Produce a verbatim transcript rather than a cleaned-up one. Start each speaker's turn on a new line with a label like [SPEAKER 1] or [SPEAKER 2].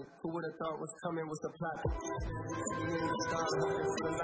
[SPEAKER 1] Who would have thought was coming was the plot?